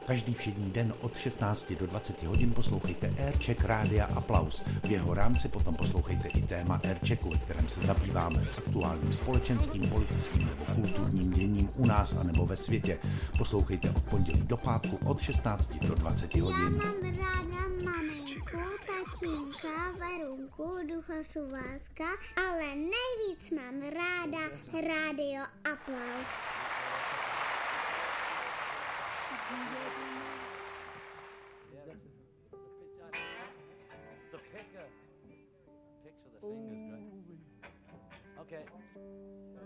Každý všední den od 16 do 20 hodin poslouchejte Aircheck Rádia Aplaus. V jeho rámci potom poslouchejte i téma Airchecku, ve kterém se zabýváme aktuálním společenským, politickým nebo kulturním děním u nás a nebo ve světě. Poslouchejte od pondělí do pátku od 16 do 20 hodin. Já mám ráda maminku, tatínka, Verunku, Ducha Suvátka, ale nejvíc mám ráda Rádio Aplaus. The picker. Picks of the fingers, right? Okay.